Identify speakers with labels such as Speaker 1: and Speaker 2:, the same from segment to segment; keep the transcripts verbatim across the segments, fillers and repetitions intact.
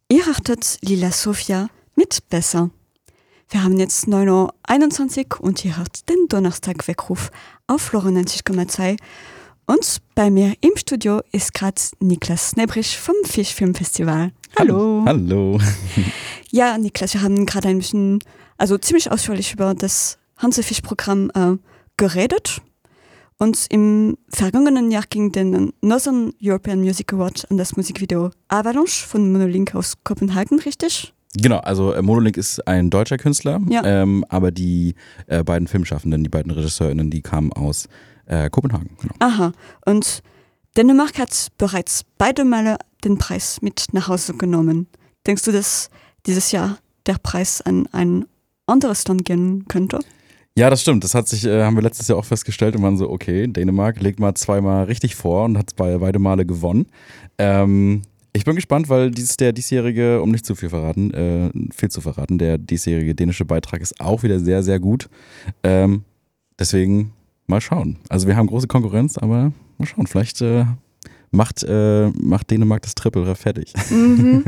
Speaker 1: Ihr hörtet Lila Sofia mit Besser. Wir haben jetzt neun Uhr einundzwanzig und ihr hört den Donnerstag-Weckruf auf neunzig Komma zwei. Und bei mir im Studio ist gerade Niklas Nebrich vom Fischfilmfestival. Hallo.
Speaker 2: Hallo.
Speaker 1: Ja, Niklas, wir haben gerade ein bisschen, also ziemlich ausführlich über das Hansefisch-Programm äh, geredet. Und im vergangenen Jahr ging den Northern European Music Award an das Musikvideo Avalanche von Monolink aus Kopenhagen, richtig?
Speaker 2: Genau, also äh, Monolink ist ein deutscher Künstler,
Speaker 1: ja.
Speaker 2: ähm, aber die äh, beiden Filmschaffenden, die beiden RegisseurInnen, die kamen aus äh, Kopenhagen. Genau.
Speaker 1: Aha, und Dänemark hat bereits beide Male den Preis mit nach Hause genommen. Denkst du, dass dieses Jahr der Preis an ein anderes Land gehen könnte?
Speaker 2: Ja, das stimmt. Das hat sich, äh, haben wir letztes Jahr auch festgestellt und waren so, okay, Dänemark legt mal zweimal richtig vor und hat bei beide Male gewonnen. Ähm, ich bin gespannt, weil dieses der diesjährige, um nicht zu viel verraten, äh, viel zu verraten, der diesjährige dänische Beitrag ist auch wieder sehr, sehr gut. Ähm, deswegen mal schauen. Also wir haben große Konkurrenz, aber mal schauen. Vielleicht äh, macht, äh, macht Dänemark das Triple fertig.
Speaker 1: Mhm.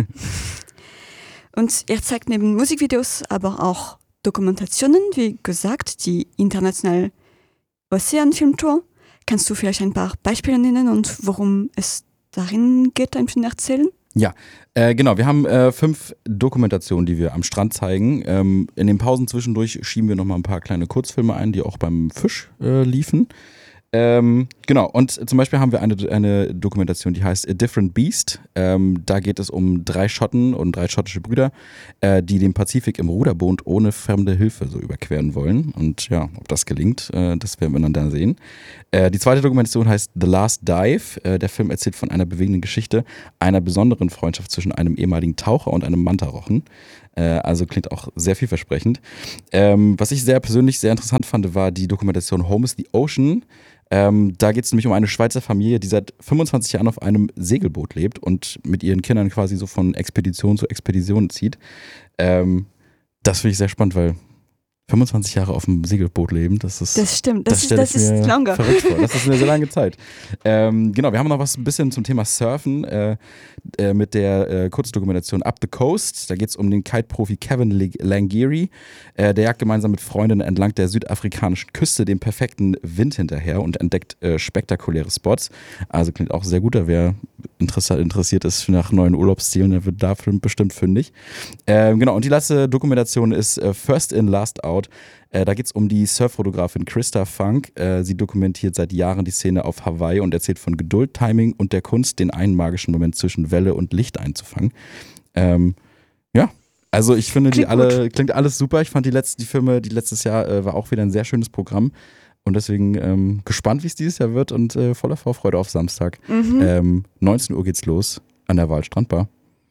Speaker 1: Und ihr zeigt neben Musikvideos aber auch Dokumentationen, wie gesagt, die internationale Ozeanfilmtour. Kannst du vielleicht ein paar Beispiele nennen und worum es darin geht, ein bisschen erzählen?
Speaker 2: Ja, äh, genau. Wir haben äh, fünf Dokumentationen, die wir am Strand zeigen. Ähm, in den Pausen zwischendurch schieben wir nochmal ein paar kleine Kurzfilme ein, die auch beim Fisch äh, liefen. Ähm, genau, und zum Beispiel haben wir eine, eine Dokumentation, die heißt A Different Beast. Ähm, da geht es um drei Schotten und drei schottische Brüder, äh, die den Pazifik im Ruderboot ohne fremde Hilfe so überqueren wollen. Und ja, ob das gelingt, äh, das werden wir dann da sehen. Äh, die zweite Dokumentation heißt The Last Dive. Äh, der Film erzählt von einer bewegenden Geschichte, einer besonderen Freundschaft zwischen einem ehemaligen Taucher und einem Mantarochen. Äh, also klingt auch sehr vielversprechend. Ähm, was ich sehr persönlich sehr interessant fand, war die Dokumentation Home is the Ocean. Ähm, da geht es nämlich um eine Schweizer Familie, die seit fünfundzwanzig Jahren auf einem Segelboot lebt und mit ihren Kindern quasi so von Expedition zu Expedition zieht. Ähm, das finde ich sehr spannend, weil fünfundzwanzig Jahre auf dem Segelboot leben, das ist
Speaker 1: das stimmt, das,
Speaker 2: das,
Speaker 1: das ist, das ist lange.
Speaker 2: Verrückt vor. Das ist eine sehr lange Zeit. Ähm, genau, wir haben noch was ein bisschen zum Thema Surfen äh, äh, mit der äh, Kurzdokumentation Up the Coast. Da geht es um den Kite-Profi Kevin Langiri. Äh, der jagt gemeinsam mit Freundinnen entlang der südafrikanischen Küste den perfekten Wind hinterher und entdeckt äh, spektakuläre Spots. Also klingt auch sehr gut, da wer interessiert ist nach neuen Urlaubszielen, der wird dafür bestimmt fündig. Ähm, genau, und die letzte Dokumentation ist äh, First in, Last Out. Äh, da geht es um die Surffotografin Krista Funk. Äh, sie dokumentiert seit Jahren die Szene auf Hawaii und erzählt von Geduld, Timing und der Kunst, den einen magischen Moment zwischen Welle und Licht einzufangen. Ähm, ja, also ich finde, klingt die alle, gut. Klingt alles super. Ich fand die letzten, die Filme, die letztes Jahr äh, war auch wieder ein sehr schönes Programm. Und deswegen ähm, gespannt, wie es dieses Jahr wird und äh, voller Vorfreude auf Samstag. Mhm. Ähm, neunzehn Uhr geht's los an der Waldstrandbar.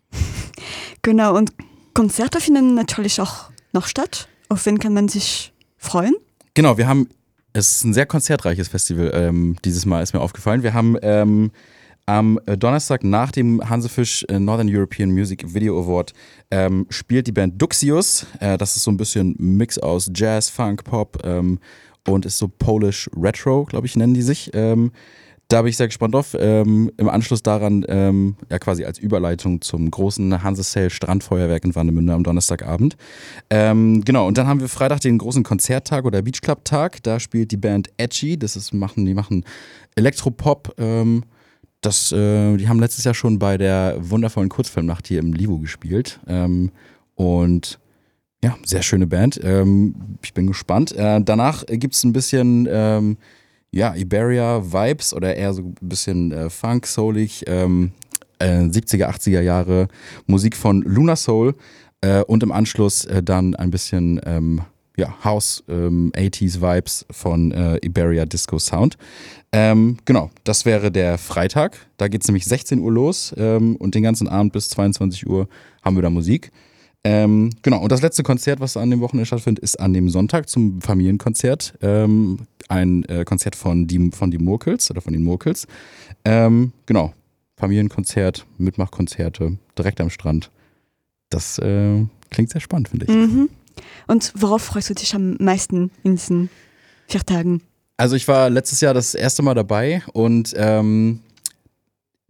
Speaker 1: Genau, und Konzerte finden natürlich auch noch statt. Auf wen kann man sich freuen?
Speaker 2: Genau, wir haben, es ist ein sehr konzertreiches Festival, ähm, dieses Mal ist mir aufgefallen. Wir haben ähm, am Donnerstag nach dem Hansefisch Northern European Music Video Award ähm, spielt die Band Duxius. Äh, das ist so ein bisschen ein Mix aus Jazz, Funk, Pop ähm, und ist so Polish Retro, glaube ich, nennen die sich. Ähm, Da bin ich sehr gespannt drauf. Ähm, Im Anschluss daran, ähm, ja quasi als Überleitung zum großen Hanse-Sail Strandfeuerwerk in Warnemünde am Donnerstagabend. Ähm, genau, und dann haben wir Freitag den großen Konzerttag oder Beach Club Tag. Da spielt die Band Edgy. Das ist, machen, die machen Elektropop. Ähm, das, äh, die haben letztes Jahr schon bei der wundervollen Kurzfilmnacht hier im Livo gespielt. Ähm, und ja, sehr schöne Band. Ähm, ich bin gespannt. Äh, danach gibt es ein bisschen ähm, ja, Iberia-Vibes oder eher so ein bisschen äh, Funk, soulig, ähm, äh, siebziger, achtziger Jahre Musik von Luna Soul äh, und im Anschluss äh, dann ein bisschen ähm, ja, House, ähm, achtziger Vibes von äh, Iberia Disco Sound. Ähm, genau, das wäre der Freitag. Da geht es nämlich sechzehn Uhr los ähm, und den ganzen Abend bis zweiundzwanzig Uhr haben wir da Musik. Ähm, genau, und das letzte Konzert, was an dem Wochenende stattfindet, ist an dem Sonntag zum Familienkonzert. Ähm, ein äh, Konzert von, die, von die Murkels oder von den Murkels. Ähm, genau, Familienkonzert, Mitmachkonzerte, direkt am Strand. Das äh, klingt sehr spannend, finde ich.
Speaker 1: Mhm. Und worauf freust du dich am meisten in diesen vier Tagen?
Speaker 2: Also ich war letztes Jahr das erste Mal dabei und ähm,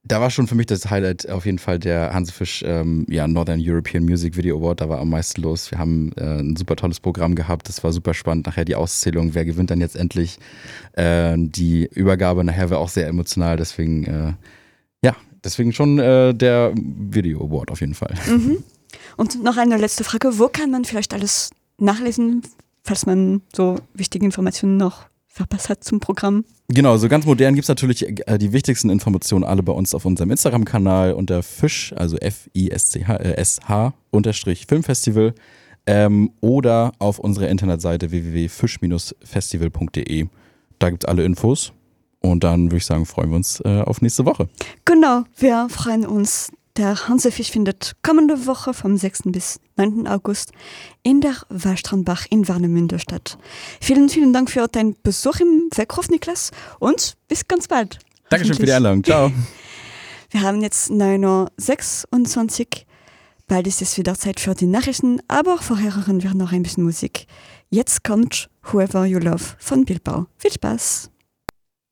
Speaker 2: Da war schon für mich das Highlight auf jeden Fall der Hansefisch ähm, ja, Northern European Music Video Award. Da war am meisten los. Wir haben äh, ein super tolles Programm gehabt. Das war super spannend. Nachher die Auszählung, wer gewinnt dann jetzt endlich. Äh, die Übergabe nachher war auch sehr emotional. Deswegen, äh, ja, deswegen schon äh, der Video Award auf jeden Fall.
Speaker 1: Mhm. Und noch eine letzte Frage. Wo kann man vielleicht alles nachlesen, falls man so wichtige Informationen noch verpasst hat zum Programm?
Speaker 2: Genau, so ganz modern gibt es natürlich äh, die wichtigsten Informationen alle bei uns auf unserem Instagram-Kanal unter Fisch, also F I S C H, äh, S H unterstrich Filmfestival ähm, oder auf unserer Internetseite w w w punkt fisch festival punkt d e. Da gibt es alle Infos und dann würde ich sagen, freuen wir uns äh, auf nächste Woche.
Speaker 1: Genau, wir freuen uns. Der Hansefisch findet kommende Woche vom sechsten bis neunten August in der Wallstrandbach in Warnemünde statt. Vielen, vielen Dank für deinen Besuch im Weckruf, Niklas, und bis ganz bald.
Speaker 2: Dankeschön für die Einladung. Ciao.
Speaker 1: Wir haben jetzt neun Uhr sechsundzwanzig. Bald ist es wieder Zeit für die Nachrichten, aber vorher hören wir noch ein bisschen Musik. Jetzt kommt Whoever You Love von Bilbao. Viel Spaß!